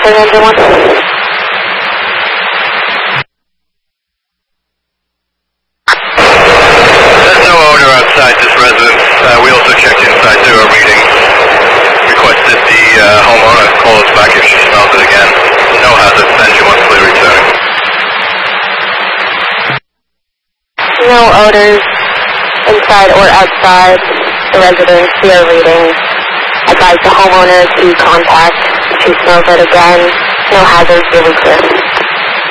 301. There's no odor outside this residence. We also checked inside through our reading. Requested the homeowner call us back if she smells it again. No hazard, then she wants to return. No odors inside or outside the residence. We are reading. Advise the homeowner to contact if she smells it again. No hazards, really clear.